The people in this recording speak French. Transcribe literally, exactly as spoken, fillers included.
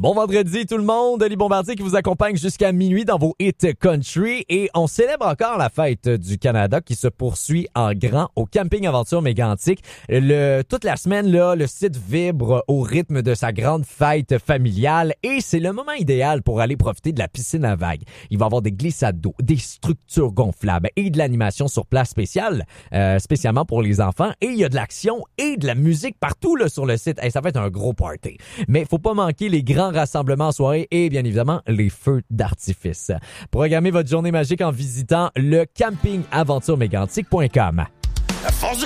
Bon vendredi tout le monde, Oli Bombardier qui vous accompagne jusqu'à minuit dans vos hits country et on célèbre encore la fête du Canada qui se poursuit en grand au Camping Aventure Mégantic. Le, toute la semaine, là, le site vibre au rythme de sa grande fête familiale et c'est le moment idéal pour aller profiter de la piscine à vagues. Il va y avoir des glissades d'eau, des structures gonflables et de l'animation sur place spéciale, euh, spécialement pour les enfants. Et il y a de l'action et de la musique partout là, sur le site. Hey, ça va être un gros party. Mais faut pas manquer les grands rassemblements en soirée et bien évidemment les feux d'artifice. Programmez votre journée magique en visitant le camping aventure mégantic point com.